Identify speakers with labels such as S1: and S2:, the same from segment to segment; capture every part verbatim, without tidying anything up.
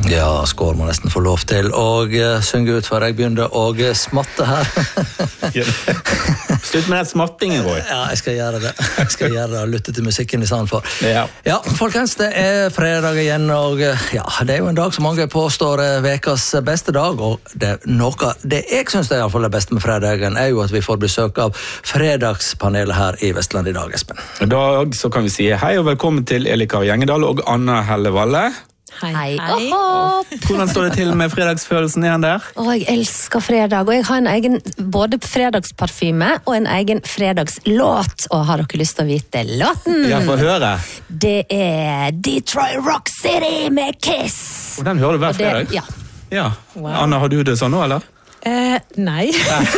S1: Ja, Skår må nesten få lov til å uh, synge ut før jeg begynner å uh, smatte her.
S2: Slutt med den smattingen, Roy.
S1: Ja, jeg skal gjøre det. Jeg skal gjøre det og lytte til musikken i stedet for.
S2: Ja.
S1: Ja, folkens, det er fredag igjen, og uh, ja, det er jo en dag som mange påstår er vekas beste dag, og det er noe, det jeg synes det er i hvert fall det beste med fredagen, er jo at vi får besøk av fredagspanelet her i Vestland i dag, Espen.
S2: I dag så kan vi si hei og velkommen til Eli Kari Gjengedal og Anna Helle Valle.
S3: Hei, hei. Oh,
S2: Hvordan står det til med fredagsfølelsen igjen der?
S3: oh, jeg elsker fredag, og jeg har en egen både fredagsparfyme og en egen fredagslåt. Og har dere lyst til å vite låten?
S2: Ja, få høre.
S3: Det er Detroit Rock City med Kiss.
S2: Og den hører du hver
S3: det,
S2: fredag?
S3: Ja.
S2: Ja.
S4: Wow.
S2: Anna, har du det sånn nå, eller?
S4: Eh, nei.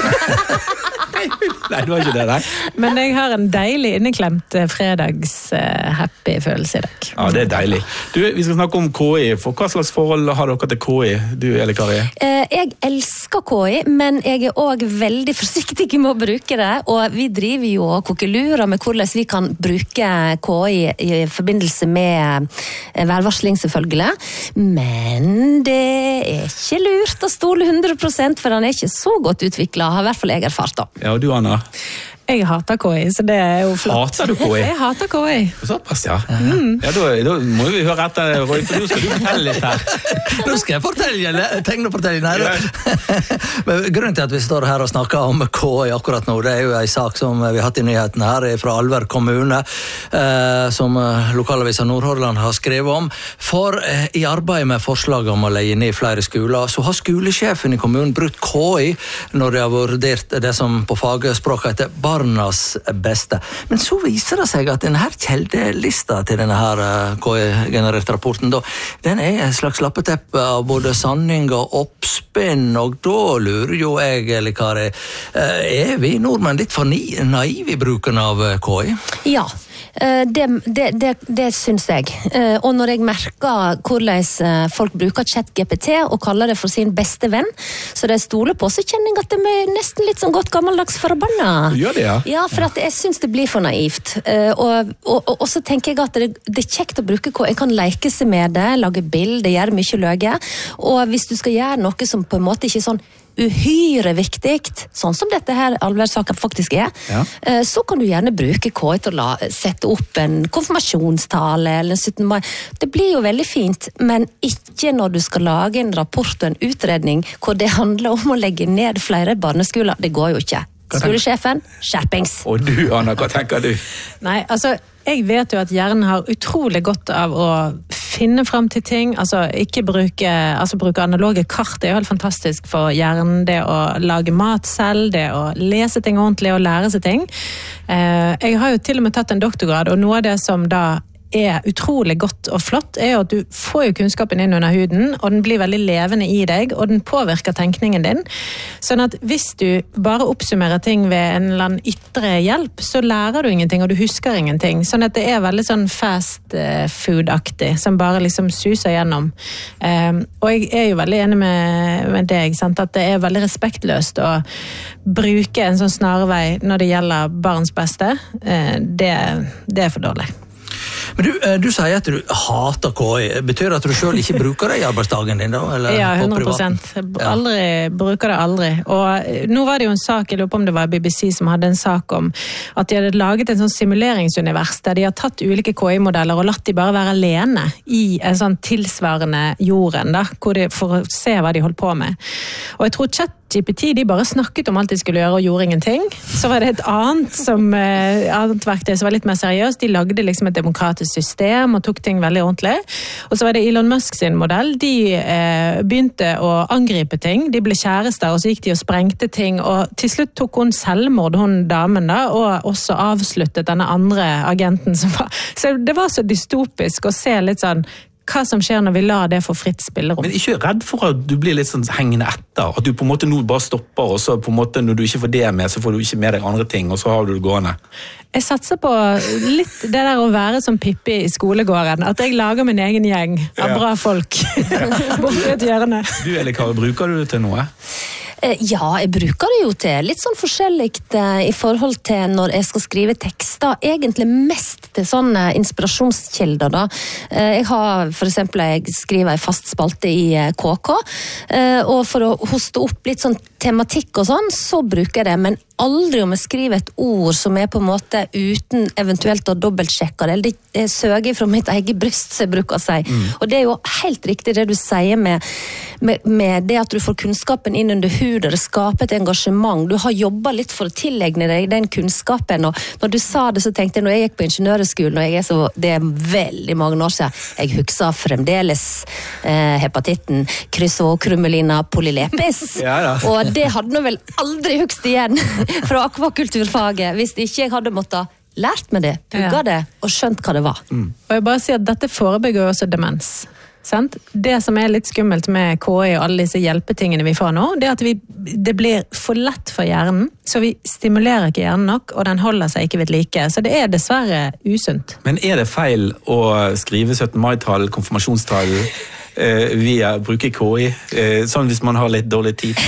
S2: Nei, du har ikke det, nei.
S4: Men jeg har en deilig inneklemt fredags-happy uh, følelse i dag.
S2: Ja, det er deilig. Du, vi skal snakke om K I. For hva slags forhold har dere til K I, du, Eli Kari?
S3: Eh, jeg elsker K I, men jeg er også veldig forsiktig med å bruke det. Og vi driver jo og kokelurer med hvordan vi kan bruke K I i forbindelse med værvarsling, selvfølgelig. Men det er ikke lurt å stole hundre prosent, for han er ikke så godt utviklet, har i hvert fall jeg erfart da.
S2: Ja, og du, Anna?
S4: Jeg hater K I, så det er jo flott.
S2: Hater du K I?
S4: Jeg hater K I.
S2: Såpass, ja. Mm. Ja, da, da må vi høre etter, Roy, for du skal du fortelle litt her.
S1: Nå skal jeg fortelle, tegne og fortelle. Nei, ja. Men grunnen til at vi står her og snakker om K I akkurat nå, det er jo en sak som vi har hatt i nyhetene her fra Alver kommune, eh, som lokalavisa Nordhordland har skrevet om. For eh, i arbeidet med forslaget om å leie ned flere skoler, så har skolesjefen i kommunen brukt K I når de har vurdert det som på fagspråket heter barnas beste. Men så viser det seg at denne her kjeldelista til denne her K I-genererte rapporten, da, den er en slags lappeteppe av både sanning og oppspinn, og da lurer jo jeg, Eli Kari, er vi nordmenn litt for naive i bruken av K I?
S3: Ja, det, det, det, det syns jeg. Og når jeg merker hvordan folk bruker ChatGPT og kaller det for sin beste venn, så det stoler på, så kjenner jeg at det er nesten litt sånn godt gammeldags forbanna.
S2: Gjør det, ja?
S3: Ja, for at jeg syns det blir for naivt. Og, og, og, og så tenker jeg at det, det er kjekt å bruke hva jeg kan leke seg med det, lage bilder, gjøre mye løye. Og hvis du skal gjøre noe som på en måte ikke er sånn uhyre viktig, sånn som dette her alvorsaken faktisk er, ja. Så kan du gjerne bruke K I til å la, sette opp en konfirmasjonstale eller syttende mai. Det blir jo veldig fint, men ikke når du skal lage en rapport og en utredning hvor det handler om å legge ned flere barneskoler. Det går jo ikke. Skolesjefen, skjerpings.
S2: Og du, Anna, hva tenker du?
S4: Nei, altså, jeg vet jo at hjernen har utrolig godt av å finne frem til ting, altså ikke bruke, altså bruke analoge kart, det er jo helt fantastisk for hjernen, det å lage mat selv, det å lese ting ordentlig og lære seg ting. Jeg har jo til og med tatt en doktorgrad, og noe av det som da er utrolig godt og flott, er jo at du får jo kunnskapen inn under huden, og den blir veldig levende i deg, og den påvirker tenkningen din. Sånn at hvis du bare oppsummerer ting ved en eller annen ytre hjelp, så lærer du ingenting, og du husker ingenting. Sånn at det er veldig sånn fast food-aktig, som bare liksom suser gjennom. Um, og jeg er jo veldig enig med, med deg, sant? At det er veldig respektløst å bruke en sånn snarvei når det gjelder barns beste. Uh, det, det er for dårlig.
S1: Men du, du sier at du hater K I. Betyr det at du selv ikke bruker det i arbeidsdagen din da? Eller
S4: ja, hundre prosent. Aldri, bruker det aldri. Og nå var det jo en sak, jeg lurer på om det var B B C som hadde en sak om at de hadde laget en sånn simuleringsunivers der de har tatt ulike K I-modeller og latt de bare være alene i en sånn tilsvarende jorden da, hvor de, for å se hva de holdt på med. Og jeg tror chat G P T, de bare snakket om alt de skulle gjøre og gjorde ingenting. Så var det et annet, som, eh, annet verktøy som var litt mer seriøst. De lagde liksom et demokratisk system og tok ting veldig ordentlig. Og så var det Elon Musk sin modell. De eh, begynte å angripe ting. De ble kjærester, og så gikk de og sprengte ting. Og til slutt tok hun selvmord, hun damen da, og også avsluttet denne andre agenten som var. Så det var så dystopisk å se litt sånn hva som skjer når vi lar det få fritt spillerom.
S2: Men ikke redd for at du blir litt sånn hengende etter, at du på en måte nå bare stopper, og så på en måte når du ikke får det med, så får du ikke med deg andre ting, og så har du det gående.
S4: Jeg satser på litt det der å være som Pippi i skolegården, at jeg lager min egen gjeng av bra folk. Borte et hjørne.
S2: Du, Eli Kari, bruker du det til noe?
S3: Ja, jeg bruker det det jo til litt sånn forskjellig i forhold til når jeg skal skrive tekster, egentlig mest til sånne inspirasjonskilder da. Jeg har for eksempel, jeg skriver en fast spalte i K K, og for å hoste opp litt sånn tematikk og sånn, så bruker jeg det, men aldri om jeg skriver et ord som er på en måte uten eventuelt å dobbeltsjekke det, eller det søger fra mitt eget bryst, som jeg bruker å si. Mm. Og det er jo helt riktig det du sier med, med, med det at du får kunnskapen inn under huden, det skaper et engasjement, du har jobbet litt for å tilegne deg den kunnskapen, og når du sa det så tenkte jeg, når jeg gikk på ingeniørskolen, og jeg er så, det er veldig mange år siden, jeg husker fremdeles eh, hepatitten krysokrummelina polylepis, ja, ja. Og det hadde nå vel aldri hukst igjen fra akvakulturfaget, hvis ikke jeg hadde måttet lært meg det, pugga det, og skjønt hva det var.
S4: Mm. Og jeg bare sier at dette forebygger jo også demens. Sant? Det som er litt skummelt med K I og alle disse hjelpetingene vi får nå, det er at vi, det blir for lett for hjernen, så vi stimulerer ikke hjernen nok, og den holder seg ikke ved like. Så det er dessverre usunt.
S2: Men er det feil å skrive syttende mai-tall, konfirmasjonstall, eh, via bruke K I, eh, sånn hvis man har litt dårlig tid?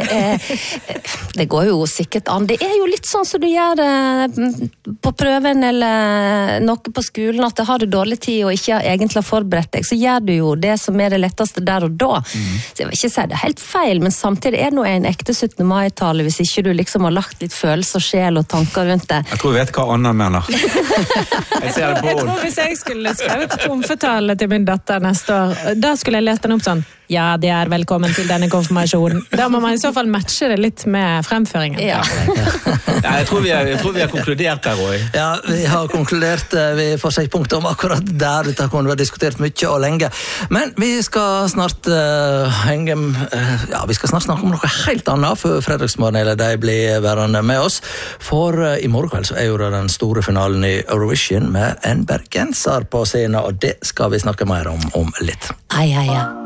S3: Det går jo sikkert an. Det er jo litt sånn som du gjør på prøven eller noe på skolen, at har du dårlig tid og ikke egentlig har forberedt deg, så gjør du jo det som er det letteste der og da. Mm. Så jeg vil ikke si det er helt feil, men samtidig er det noe en ekte syttende mai-tale hvis ikke du liksom har lagt litt følelse og sjel og tanker rundt det.
S2: Jeg tror jeg vet hva Anna mener. Jeg ser det på
S4: jeg tror hvis jeg skulle skrevet tromfetale til min datter neste år, da skulle jeg lest den opp sånn, ja, det er velkommen til denne konfirmasjonen. Da må man i så fall matche det litt med fremføringen.
S3: Ja.
S2: Ja, jeg, tror vi er, jeg tror vi har konkludert der, Roy.
S1: Ja, vi har konkludert. Vi får seg punkt om akkurat der. Dette kunne vi ha diskutert mye og lenge. Men vi skal snart uh, henge... Uh, ja, vi skal snart snakke om noe helt annet, for Fredriksmorgen eller de blir værende med oss. For uh, i morgen kveld så er jo det den store finalen i Eurovision med en bergenser på scenen, og det skal vi snakke mer om om litt.
S3: Ai, ai, ai.